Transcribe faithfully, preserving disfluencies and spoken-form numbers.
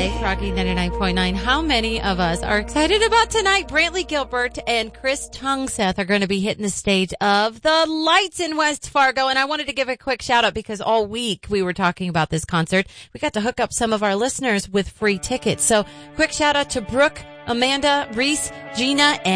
Friday, Rocky ninety-nine point nine. How many of us are excited about tonight? Brantley Gilbert and Chris Tungseth are going to be hitting the stage of the Lights in West Fargo. And I wanted to give a quick shout out because all week we were talking about this concert. We got to hook up some of our listeners with free tickets. So quick shout out to Brooke, Amanda, Reese, Gina, and